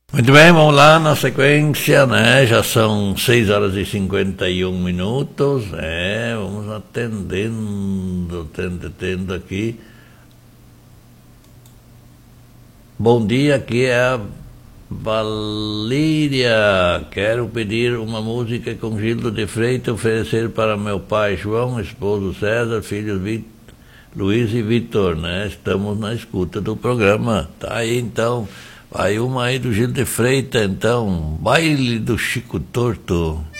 Muito bem, vamos lá na sequência, né? Já são 6 horas e 51 minutos, vamos atendendo aqui. Bom dia, aqui é a Valíria. Quero pedir uma música com Gildo de Freitas, oferecer para meu pai João, esposo César, filhos Luiz e Vitor, né? Estamos na escuta do programa. Tá aí então. Vai uma aí do Gildo de Freitas, então. Baile do Chico Torto.